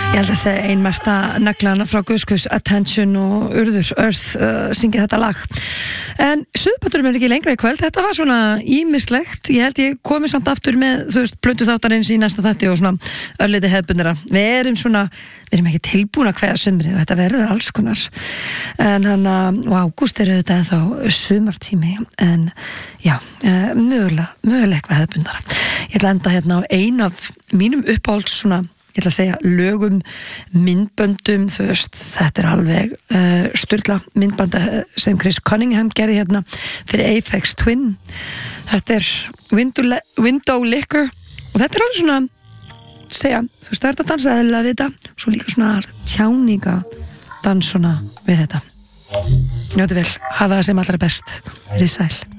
Ég held að segja ein mesta naglan frá Guðskus, Attention og Urður, Earth syngja þetta lag. En Suðupotturinn ekki lengra í kvöld, þetta var svona ýmislegt. Ég held ég komi samt aftur með, þú veist, plötu þáttarins í næsta þætti og svona örlítið hefðbundara. Við erum ekki tilbúin að kveða sumrið og þetta verður alls konar. En og ágúst þetta ennþá sumartími, en já, mögulega eitthvað hefðbundara. Ég ætla að enda hérna á ein af mínum uppáhalds svona, ég ætla að segja lögum, myndböndum, þú veist, þetta alveg sturla myndbanda sem Chris Cunningham gerði hérna fyrir Aphex Twin. Þetta Window Liquor og þetta alveg svona, segja, þú veist, það að dansa eðlilega við þetta, svo líka svona tjáninga dansuna við þetta. Njótu vel, hafa það sem allra best. Verið sæl.